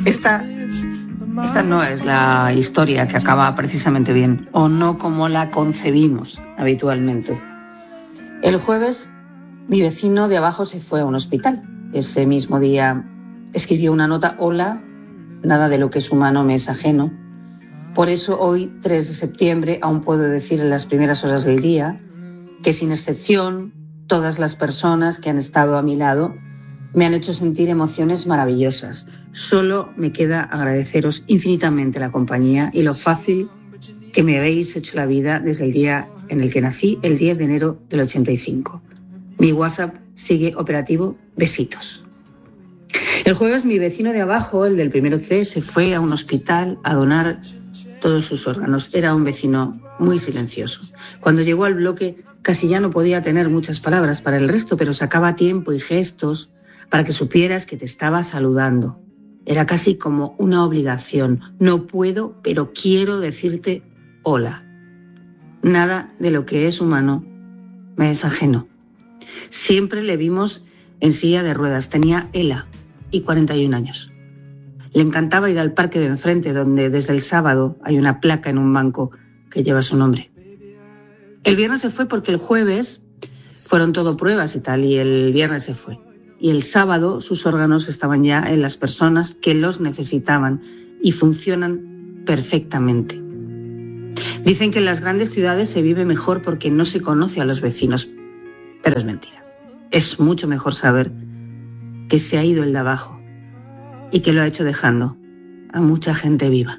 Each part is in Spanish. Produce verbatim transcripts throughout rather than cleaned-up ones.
Esta, esta no es la historia que acaba precisamente bien, o no como la concebimos habitualmente. El jueves, mi vecino de abajo se fue a un hospital. Ese mismo día escribió una nota: hola, nada de lo que es humano me es ajeno. Por eso hoy, tres de septiembre, aún puedo decir en las primeras horas del día que, sin excepción, todas las personas que han estado a mi lado me han hecho sentir emociones maravillosas. Solo me queda agradeceros infinitamente la compañía y lo fácil que me habéis hecho la vida desde el día en el que nací, el diez de enero del ochenta y cinco. Mi WhatsApp sigue operativo. Besitos. El jueves, mi vecino de abajo, el del primero C, se fue a un hospital a donar todos sus órganos. Era un vecino muy silencioso. Cuando llegó al bloque, casi ya no podía tener muchas palabras para el resto, pero sacaba tiempo y gestos para que supieras que te estaba saludando. Era casi como una obligación. No puedo, pero quiero decirte hola. Nada de lo que es humano me es ajeno. Siempre le vimos en silla de ruedas. Tenía ELA y cuarenta y un años. Le encantaba ir al parque de enfrente, donde desde el sábado hay una placa en un banco que lleva su nombre. El viernes se fue porque el jueves fueron todo pruebas y tal, y el viernes se fue. Y el sábado sus órganos estaban ya en las personas que los necesitaban y funcionan perfectamente. Dicen que en las grandes ciudades se vive mejor porque no se conoce a los vecinos, pero es mentira. Es mucho mejor saber que se ha ido el de abajo y que lo ha hecho dejando a mucha gente viva.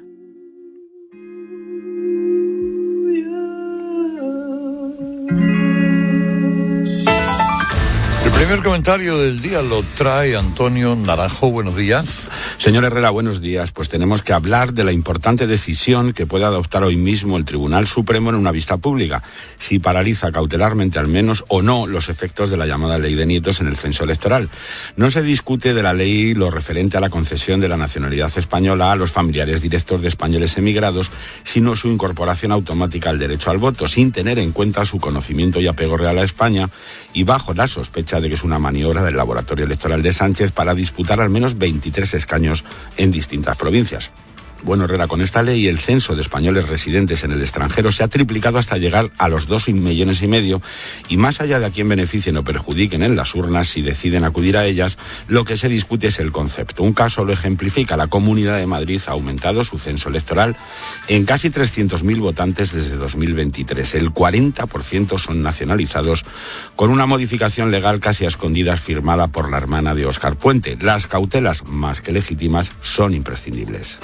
El primer comentario del día lo trae Antonio Naranjo. Buenos días. Señor Herrera, buenos días. Pues tenemos que hablar de la importante decisión que puede adoptar hoy mismo el Tribunal Supremo en una vista pública, si paraliza cautelarmente al menos o no los efectos de la llamada ley de nietos en el censo electoral. No se discute de la ley lo referente a la concesión de la nacionalidad española a los familiares directos de españoles emigrados, sino su incorporación automática al derecho al voto, sin tener en cuenta su conocimiento y apego real a España, y bajo la sospecha de que es una maniobra del laboratorio electoral de Sánchez para disputar al menos veintitrés escaños en distintas provincias. Bueno, Herrera, con esta ley el censo de españoles residentes en el extranjero se ha triplicado hasta llegar a los dos millones y medio, y más allá de a quién beneficien o perjudiquen en las urnas si deciden acudir a ellas, lo que se discute es el concepto. Un caso lo ejemplifica: la Comunidad de Madrid ha aumentado su censo electoral en casi trescientos mil votantes desde dos mil veintitrés. El cuarenta por ciento son nacionalizados, con una modificación legal casi a escondidas firmada por la hermana de Óscar Puente. Las cautelas, más que legítimas, son imprescindibles.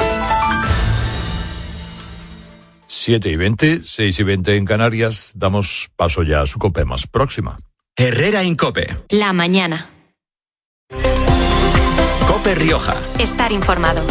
siete y veinte, seis y veinte en Canarias. Damos paso ya a su COPE más próxima. Herrera en COPE. La mañana. COPE Rioja. Estar informado.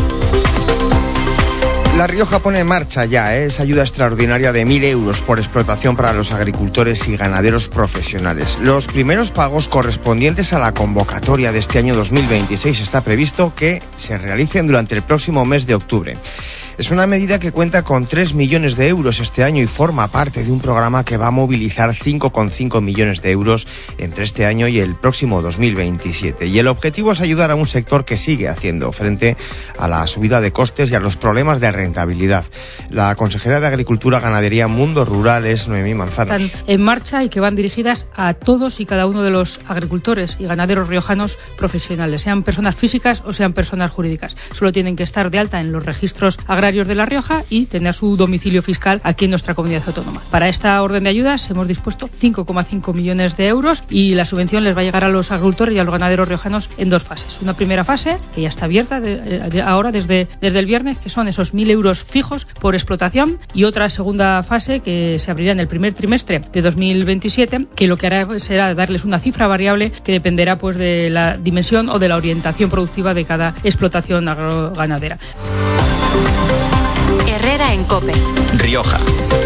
La Rioja pone en marcha ya ¿eh? esa ayuda extraordinaria de mil euros por explotación para los agricultores y ganaderos profesionales. Los primeros pagos correspondientes a la convocatoria de este año dos mil veintiséis está previsto que se realicen durante el próximo mes de octubre. Es una medida que cuenta con tres millones de euros este año y forma parte de un programa que va a movilizar cinco coma cinco millones de euros entre este año y el próximo dos mil veintisiete. Y el objetivo es ayudar a un sector que sigue haciendo frente a la subida de costes y a los problemas de rentabilidad. La consejera de Agricultura, Ganadería, Mundo Rural es Noemí Manzanos. Están en marcha y que van dirigidas a todos y cada uno de los agricultores y ganaderos riojanos profesionales, sean personas físicas o sean personas jurídicas. Solo tienen que estar de alta en los registros agrarios de La Rioja y tener su domicilio fiscal aquí en nuestra comunidad autónoma. Para esta orden de ayudas hemos dispuesto cinco coma cinco millones de euros y la subvención les va a llegar a los agricultores y a los ganaderos riojanos en dos fases. Una primera fase, que ya está abierta de, de ahora desde, desde el viernes, que son esos mil euros fijos por explotación, y otra segunda fase que se abrirá en el primer trimestre de dos mil veintisiete, que lo que hará será darles una cifra variable que dependerá pues de la dimensión o de la orientación productiva de cada explotación agroganadera. Herrera en COPE. Rioja.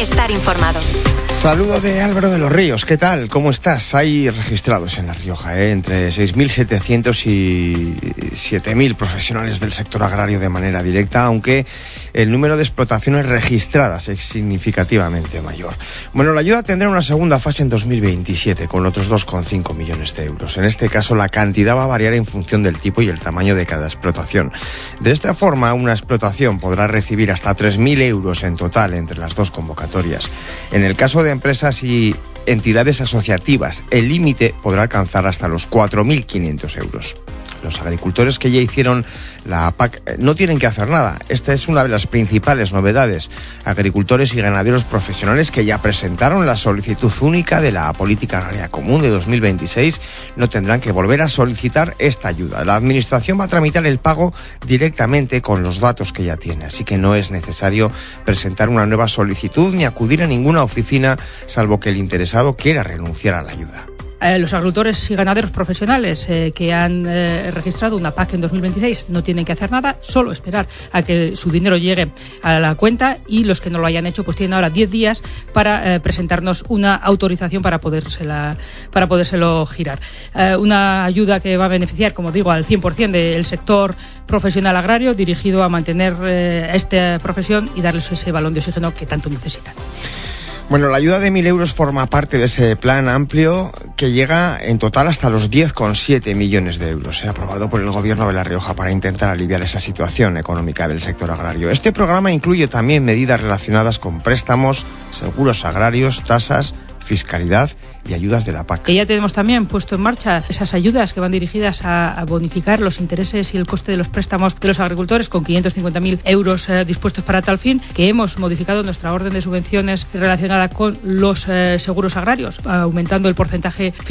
Estar informado. Saludo de Álvaro de los Ríos. ¿Qué tal? ¿Cómo estás? Hay registrados en La Rioja, ¿eh? entre seis mil setecientos y siete mil profesionales del sector agrario de manera directa, aunque el número de explotaciones registradas es significativamente mayor. Bueno, la ayuda tendrá una segunda fase en dos mil veintisiete con otros dos coma cinco millones de euros. En este caso, la cantidad va a variar en función del tipo y el tamaño de cada explotación. De esta forma, una explotación podrá recibir hasta tres mil euros en total entre las dos convocatorias. En el caso de empresas y entidades asociativas, el límite podrá alcanzar hasta los cuatro mil quinientos euros. Los agricultores que ya hicieron la P A C no tienen que hacer nada. Esta es una de las principales novedades. Agricultores y ganaderos profesionales que ya presentaron la solicitud única de la Política Agraria Común de dos mil veintiséis no tendrán que volver a solicitar esta ayuda. La Administración va a tramitar el pago directamente con los datos que ya tiene, así que no es necesario presentar una nueva solicitud ni acudir a ninguna oficina, salvo que el interesado quiera renunciar a la ayuda. Eh, los agricultores y ganaderos profesionales eh, que han eh, registrado una P A C en dos mil veintiséis no tienen que hacer nada, solo esperar a que su dinero llegue a la cuenta, y los que no lo hayan hecho pues tienen ahora diez días para eh, presentarnos una autorización para podérsela, para podérselo girar. Eh, una ayuda que va a beneficiar, como digo, al cien por ciento del sector profesional agrario, dirigido a mantener eh, esta profesión y darles ese balón de oxígeno que tanto necesitan. Bueno, la ayuda de mil euros forma parte de ese plan amplio que llega en total hasta los diez coma siete millones de euros. Se ha aprobado por el Gobierno de La Rioja para intentar aliviar esa situación económica del sector agrario. Este programa incluye también medidas relacionadas con préstamos, seguros agrarios, tasas, fiscalidad y ayudas de la P A C. Que ya tenemos también puesto en marcha esas ayudas que van dirigidas a, a bonificar los intereses y el coste de los préstamos de los agricultores con quinientos cincuenta mil euros eh, dispuestos para tal fin, que hemos modificado nuestra orden de subvenciones relacionada con los eh, seguros agrarios, aumentando el porcentaje